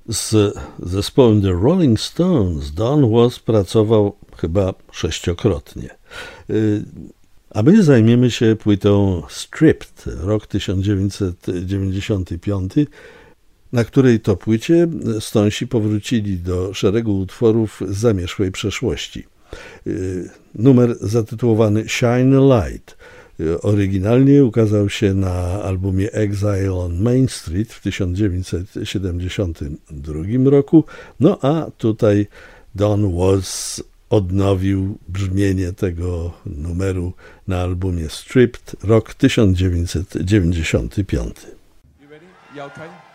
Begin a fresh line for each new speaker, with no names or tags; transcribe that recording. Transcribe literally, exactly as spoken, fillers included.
Z zespołem The Rolling Stones Don Was pracował chyba sześciokrotnie. A my zajmiemy się płytą Stripped, rok tysiąc dziewięćset dziewięćdziesiąty piąty, na której to płycie Stonesi powrócili do szeregu utworów z zamierzchłej przeszłości. Numer zatytułowany Shine a Light oryginalnie ukazał się na albumie Exile on Main Street w tysiąc dziewięćset siedemdziesiątym drugim roku, no a tutaj Don Was odnowił brzmienie tego numeru na albumie Stripped, rok tysiąc dziewięćset dziewięćdziesiąty piąty.
You ready? Yeah, okay.